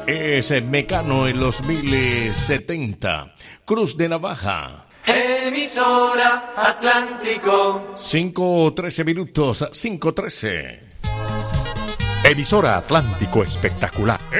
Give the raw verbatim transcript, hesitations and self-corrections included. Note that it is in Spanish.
Es Mecano en los mil setenta. Cruz de Navaja. Emisora Atlántico. cinco trece minutos, cinco trece. Emisora Atlántico Espectacular.